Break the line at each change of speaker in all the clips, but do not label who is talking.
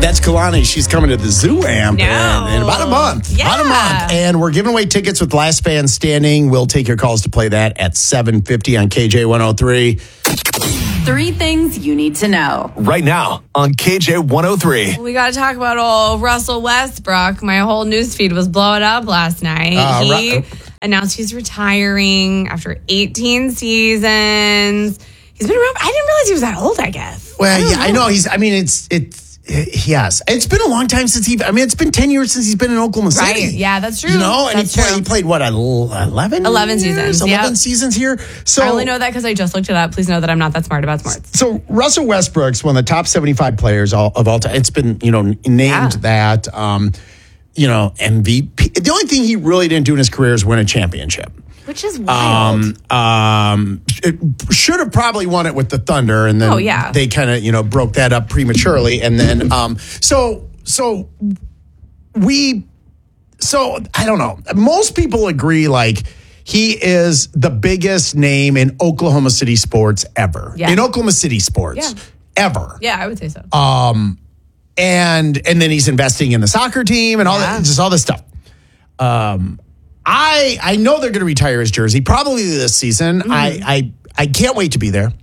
That's Kalani. She's coming to the Zoo Amp in about a month.
Yeah.
About a month. And we're giving away tickets with Last Fan Standing. We'll take your calls to play that at 7:50 on KJ103.
3 things you need to know.
Right now on KJ103.
We got to talk about old Russell Westbrook. My whole newsfeed was blowing up last night. He announced he's retiring after 18 seasons. He's been around. I didn't realize he was that old, I guess.
Well, I know. Yes. It's been a long time since it's been 10 years since he's been in Oklahoma City.
Right. Yeah, that's true.
You know, and
that's
he played what, 11?
11 seasons.
11 seasons here. So
I only know that because I just looked it up. Please know that I'm not that smart about sports.
So Russell Westbrook's one of the top 75 players of all time. It's been, named that, MVP. The only thing he really didn't do in his career is win a championship.
Which is wild.
It should have probably won it with the Thunder, and then they kind of broke that up prematurely, and then so I don't know. Most people agree he is the biggest name in Oklahoma City sports ever. Yeah. In Oklahoma City sports ever.
Yeah, I would say so.
And then he's investing in the soccer team and all that, just all this stuff. I know they're going to retire his jersey probably this season. Mm-hmm. I can't wait to be there.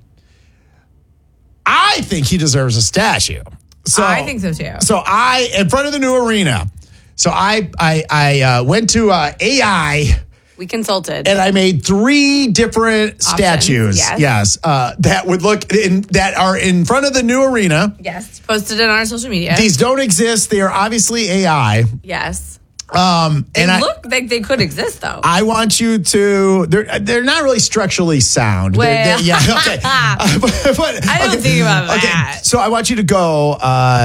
I think he deserves a statue. So
I think so too.
So in front of the new arena. So I went to AI.
We consulted,
and I made 3 different statues. Yes, that would that are in front of the new arena.
Yes, posted it on our social media.
These don't exist. They are obviously AI.
Yes.
They
look like they could exist, though.
I want you to. They're not really structurally sound.
Well,
okay.
I don't think about that.
So I want you to go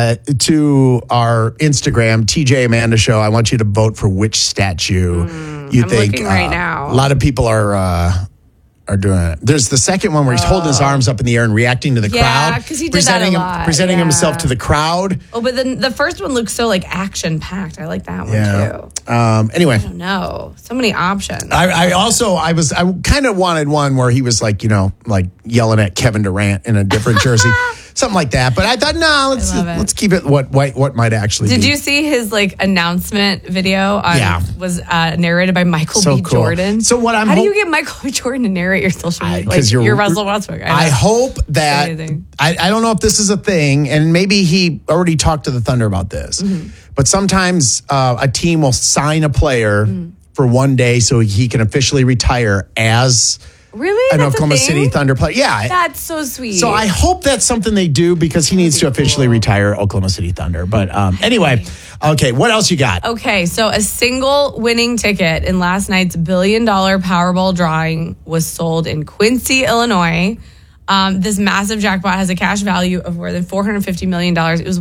to our Instagram, TJ Amanda Show. I want you to vote for which statue you
I'm
think.
Looking right now.
A lot of people are doing it. There's the second one where he's holding his arms up in the air and reacting to the crowd.
Yeah, because he did that a lot.
Presenting himself to the crowd.
Oh, but then the first one looks so action-packed. I like that one too.
Anyway.
I don't know. So many options.
I kind of wanted one where he was yelling at Kevin Durant in a different jersey. Something like that. But I thought, no, let's keep it what might actually be.
Did you see his announcement video? Was narrated by Michael B.
Cool.
Jordan.
So what
How do you get Michael B. Jordan to narrate your social media?
Because
you're Russell Westbrook.
I hope that I don't know if this is a thing, and maybe he already talked to the Thunder about this. Mm-hmm. But sometimes a team will sign a player for one day so he can officially retire as.
Really?
An Oklahoma City Thunder player. Yeah.
That's so sweet.
So I hope that's something they do because he needs to officially retire Oklahoma City Thunder. But anyway, okay, what else you got?
Okay, so a single winning ticket in last night's $1 billion Powerball drawing was sold in Quincy, Illinois. This massive jackpot has a cash value of more than $450 million. It was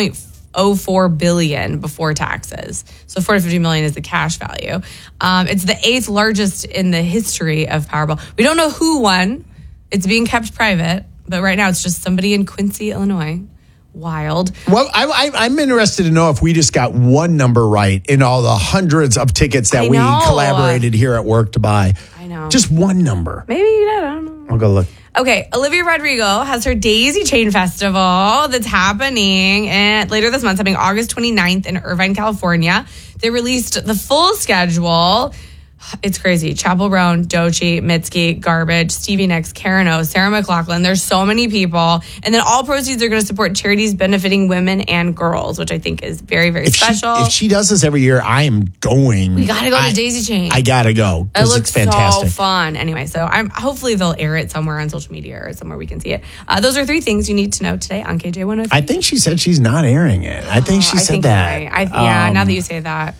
$1.04 billion before taxes. So $450 million is the cash value. It's the 8th largest in the history of Powerball. We don't know who won. It's being kept private, but right now it's just somebody in Quincy, Illinois. Wild.
Well, I'm interested to know if we just got one number right in all the hundreds of tickets that we collaborated here at work to buy.
I know.
Just one number.
Maybe, I don't know.
I'll go look.
Okay, Olivia Rodrigo has her Daisy Chain Festival that's happening later this month, happening August 29th in Irvine, California. They released the full schedule. It's crazy. Chappell Brown, Doechii, Mitski, Garbage, Stevie Nicks, Karen O, Sarah McLachlan. There's so many people. And then all proceeds are going to support charities benefiting women and girls, which I think is very, very special.
If she does this every year, I am going.
We got to go to Daisy Chain.
I got to go because it's fantastic.
So fun. Anyway, so hopefully they'll air it somewhere on social media or somewhere we can see it. Those are 3 things you need to know today on KJ103.
I think she said she's not airing it. I think she said that.
Right. Now that you say that.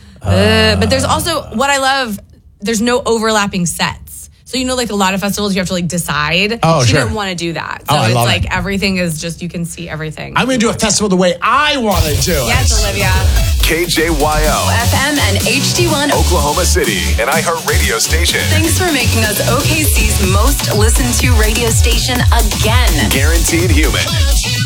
But there's also, what I love, there's no overlapping sets. So, a lot of festivals, you have to decide. She didn't want to do that. So it's everything is just, you can see everything.
I'm going to do a festival the way I want to do it.
Yes, Olivia.
KJYO.
FM and HD1.
Oklahoma City, an iHeartRadio station.
Thanks for making us OKC's most listened to radio station again.
Guaranteed human.